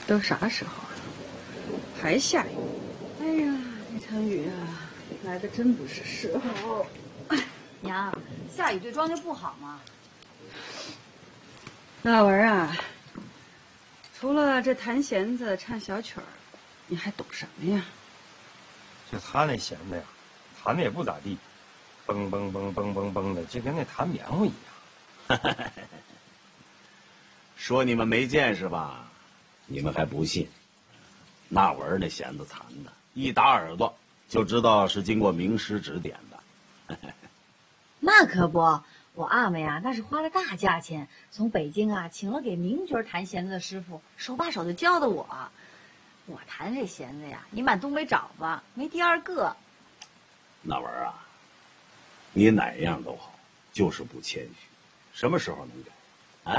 都啥时候了，还下雨？哎呀，这场雨啊，来的真不是时候。 娘，下雨对庄稼不好吗？ 那文啊，除了这弹弦子、唱小曲儿，你还懂什么呀？ 就他那弦子呀，弹的也不咋地，嘣嘣嘣嘣嘣嘣的，就跟那弹棉花一样。 说你们没见识吧？你们还不信？那文那弦子弹的，一打耳朵就知道是经过名师指点的。 那可不，我阿妹啊，那是花了大价钱，从北京啊请了给名角弹弦子的师傅，手把手的教的我。我弹这弦子呀，你满东北找吧，没第二个。 那文啊，你哪样都好，就是不谦虚，什么时候能改？